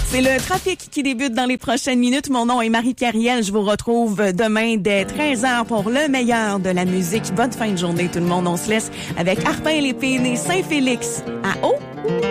C'est le trafic qui débute dans les prochaines minutes. Mon nom est Marie-Pierre Riel. Je vous retrouve demain dès 13h pour le meilleur de la musique. Bonne fin de journée tout le monde. On se laisse avec Arpin Lépine et Saint-Félix à Haut.